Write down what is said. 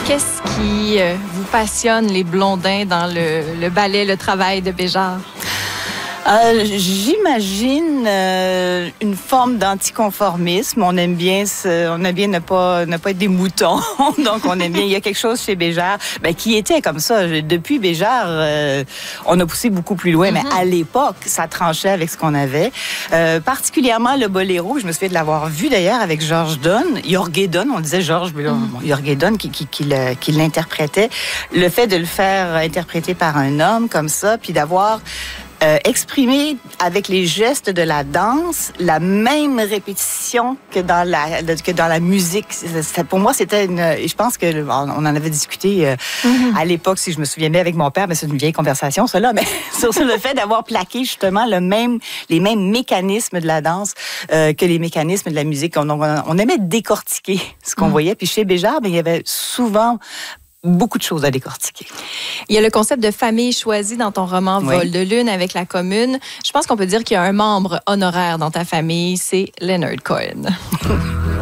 Qu'est-ce qui vous passionne, les Blondins, dans le ballet, le travail de Béjart? J'imagine une forme d'anticonformisme. On aime bien ne pas être des moutons. Donc, on aime bien. Il y a quelque chose chez Béjart qui était comme ça. Depuis Béjart, on a poussé beaucoup plus loin. Mais à l'époque, ça tranchait avec ce qu'on avait. Particulièrement le boléro. Je me souviens de l'avoir vu d'ailleurs avec George Dunn. Jorge Dunn, on disait George, mais Jorge Dunn qui l'interprétait. Le fait de le faire interpréter par un homme comme ça, puis d'avoir exprimer avec les gestes de la danse la même répétition que dans la musique. Pour moi, c'était je pense que on en avait discuté à l'époque, si je me souviens bien, avec mon père, mais c'est une vieille conversation, cela, mais sur le fait d'avoir plaqué justement les mêmes mécanismes de la danse que les mécanismes de la musique. On aimait décortiquer ce qu'on voyait. Puis chez Béjart, il y avait souvent beaucoup de choses à décortiquer. Il y a le concept de famille choisie dans ton roman Vol de lune avec la commune. Je pense qu'on peut dire qu'il y a un membre honoraire dans ta famille, c'est Leonard Cohen.